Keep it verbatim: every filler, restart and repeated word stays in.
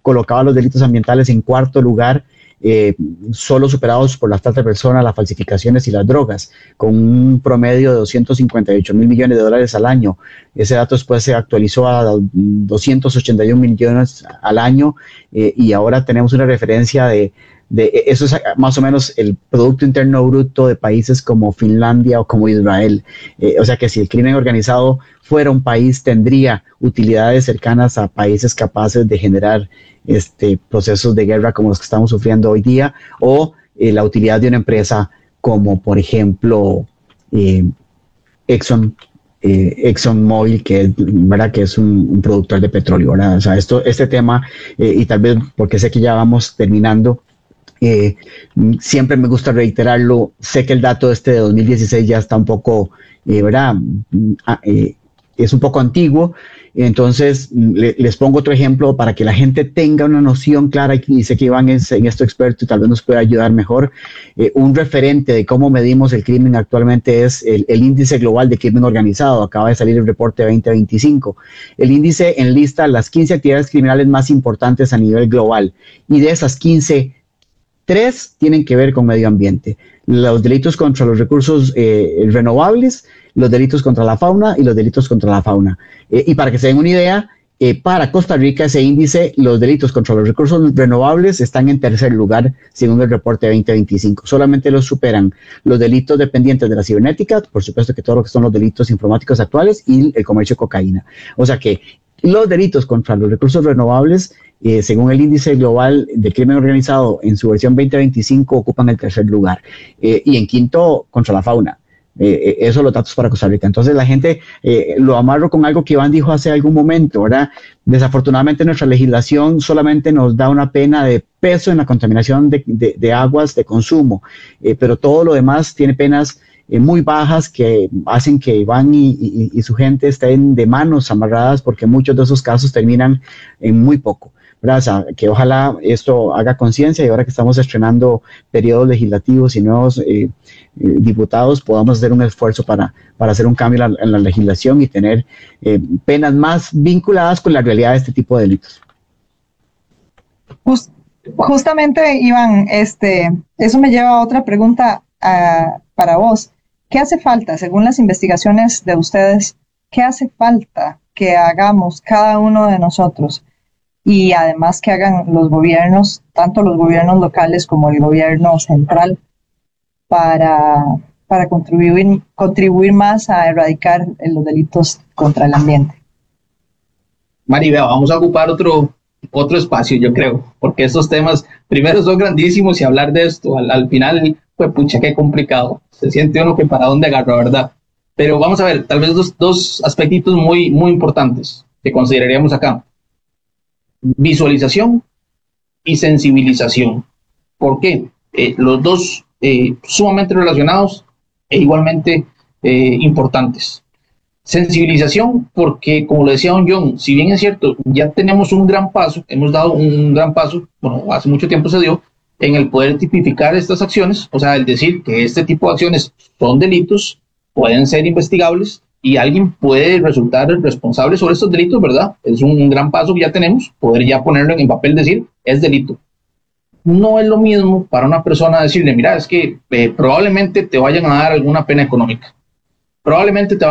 colocaba los delitos ambientales en cuarto lugar, eh, solo superados por la trata de personas, las falsificaciones y las drogas, con un promedio de doscientos cincuenta y ocho mil millones de dólares al año. Ese dato después se actualizó a doscientos ochenta y un millones al año, eh, y ahora tenemos una referencia de De, eso es más o menos el Producto Interno Bruto de países como Finlandia o como Israel. Eh, o sea que si el crimen organizado fuera un país, tendría utilidades cercanas a países capaces de generar este, procesos de guerra como los que estamos sufriendo hoy día, o eh, la utilidad de una empresa como, por ejemplo, eh, Exxon. Eh, ExxonMobil, que, ¿verdad? que es un, un productor de petróleo. ¿verdad? O sea, esto, este tema, eh, y tal vez porque sé que ya vamos terminando, Eh, siempre me gusta reiterarlo. Sé que el dato este de dos mil dieciséis ya está un poco, eh, ¿verdad? Eh, es un poco antiguo. Entonces, le, les pongo otro ejemplo para que la gente tenga una noción clara, y sé que Iván es en esto experto y tal vez nos pueda ayudar mejor. Eh, un referente de cómo medimos el crimen actualmente es el, el índice global de crimen organizado. Acaba de salir el reporte veinte veinticinco. El índice enlista las quince actividades criminales más importantes a nivel global, y de esas quince, tres tienen que ver con medio ambiente: los delitos contra los recursos eh, renovables, los delitos contra la fauna y los delitos contra la fauna. Eh, y para que se den una idea, eh, para Costa Rica ese índice, los delitos contra los recursos renovables están en tercer lugar según el reporte veinte veinticinco. Solamente los superan los delitos dependientes de la cibernética, por supuesto que todo lo que son los delitos informáticos actuales, y el comercio de cocaína. O sea que los delitos contra los recursos renovables, Eh, según el índice global de crimen organizado en su versión veinte veinticinco, ocupan el tercer lugar. Eh, y en quinto, contra la fauna. Eh, eso los datos para Costa Rica. Entonces la gente, eh, lo amarro con algo que Iván dijo hace algún momento, ¿verdad? Desafortunadamente nuestra legislación solamente nos da una pena de peso en la contaminación de, de, de aguas de consumo, eh, pero todo lo demás tiene penas eh, muy bajas, que hacen que Iván y, y, y su gente estén de manos amarradas, porque muchos de esos casos terminan en muy poco. O sea, que ojalá esto haga conciencia, y ahora que estamos estrenando periodos legislativos y nuevos eh, eh, diputados, podamos hacer un esfuerzo para, para hacer un cambio en la, en la legislación y tener eh, penas más vinculadas con la realidad de este tipo de delitos. Just, justamente, Iván, este, eso me lleva a otra pregunta uh, para vos. ¿Qué hace falta, según las investigaciones de ustedes, qué hace falta que hagamos cada uno de nosotros, y además que hagan los gobiernos, tanto los gobiernos locales como el gobierno central, para, para contribuir, contribuir más a erradicar los delitos contra el ambiente? Mari, vea, vamos a ocupar otro, otro espacio, yo creo, porque estos temas, primero, son grandísimos, y hablar de esto al, al final, pues pucha, qué complicado. Se siente uno que para dónde agarra, ¿verdad? Pero vamos a ver, tal vez dos, dos aspectitos muy, muy importantes que consideraríamos acá: visualización y sensibilización. ¿Por qué? Eh, los dos eh, sumamente relacionados e igualmente eh, importantes. Sensibilización porque, como lo decía don John, si bien es cierto, ya tenemos un gran paso, hemos dado un gran paso, bueno, hace mucho tiempo se dio, en el poder tipificar estas acciones, o sea, el decir que este tipo de acciones son delitos, pueden ser investigables, y alguien puede resultar responsable sobre estos delitos, ¿verdad? Es un gran paso que ya tenemos, poder ya ponerlo en papel, decir, es delito. No es lo mismo para una persona decirle, mira, es que eh, probablemente te vayan a dar alguna pena económica, probablemente te